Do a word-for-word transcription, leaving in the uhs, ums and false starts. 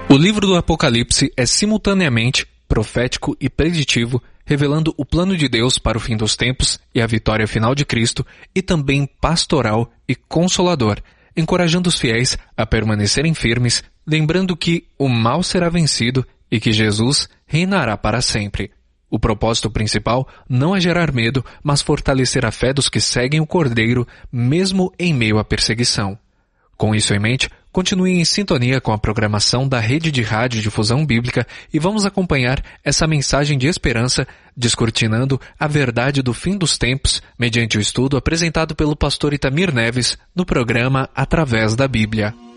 O livro do Apocalipse é simultaneamente profético e preditivo, revelando o plano de Deus para o fim dos tempos e a vitória final de Cristo, e também pastoral e consolador, encorajando os fiéis a permanecerem firmes, lembrando que o mal será vencido e que Jesus reinará para sempre. O propósito principal não é gerar medo, mas fortalecer a fé dos que seguem o Cordeiro, mesmo em meio à perseguição. Com isso em mente, continue em sintonia com a programação da Rede de Rádio Difusão Bíblica e vamos acompanhar essa mensagem de esperança, descortinando a verdade do fim dos tempos, mediante o estudo apresentado pelo pastor Itamir Neves no programa Através da Bíblia.